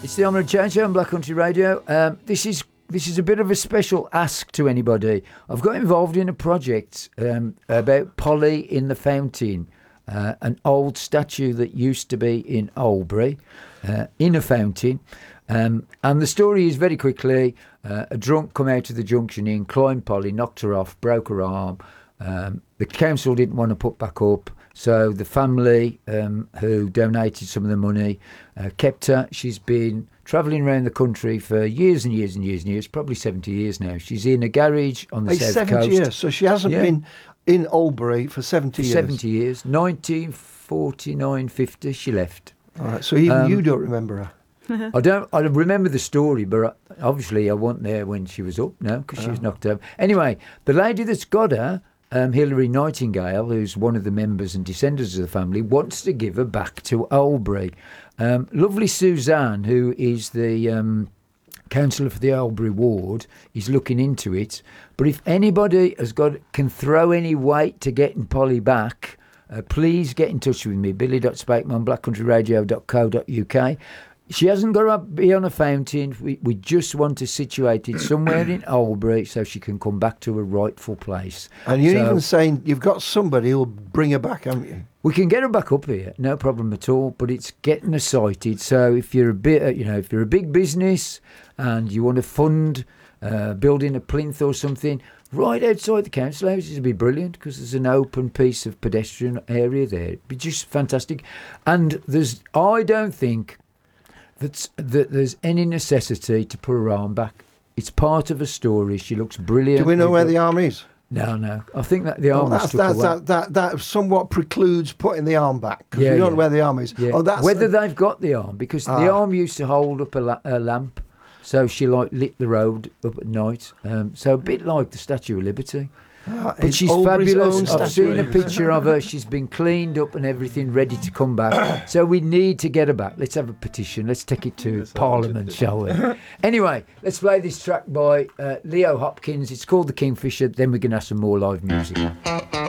It's the Armoured Change on Black Country Radio. This is a bit of a special ask to anybody. I've got involved in a project about Polly in the Fountain, an old statue that used to be in Albury, in a fountain. And the story is very quickly, a drunk come out of the junction in, climbed Polly, knocked her off, broke her arm. The council didn't want to put back up. So the family who donated some of the money kept her. She's been travelling around the country for years and years and years and years, probably 70 years now. She's in a garage on the south 70 coast. Years, so she hasn't been in Albury for 70 years. 70 years. 1949, 50, she left. All right, so even you don't remember her? I remember the story, but obviously I wasn't there when she was up now because she was knocked out. Anyway, the lady that's got her, Hilary Nightingale, who's one of the members and descendants of the family, wants to give her back to Albury. Lovely Suzanne, who is the councillor for the Albury ward, is looking into it. But if anybody can throw any weight to getting Polly back, please get in touch with me, billy.spakeman, blackcountryradio.co.uk. She hasn't got to be on a fountain. We just want to situate it somewhere in Albury so she can come back to her rightful place. And you're even saying you've got somebody who'll bring her back, haven't you? We can get her back up here, no problem at all. But it's getting her sited. So if you're if you're a big business and you want to fund building a plinth or something, right outside the council houses would be brilliant because there's an open piece of pedestrian area there. It'd be just fantastic. And I don't think that there's any necessity to put her arm back. It's part of a story. She looks brilliant. Do we know where the arm is? No. I think that the arm was took away. That somewhat precludes putting the arm back because we don't know where the arm is. Yeah. Whether they've got the arm, because the arm used to hold up a lamp, so she lit the road up at night. So a bit like the Statue of Liberty. But she's fabulous. I've seen a picture of her. She's been cleaned up and everything, ready to come back. So we need to get her back. Let's have a petition. Let's take it to Parliament, shall we? Anyway, let's play this track by Leo Hopkins. It's called The Kingfisher. Then we're going to have some more live music.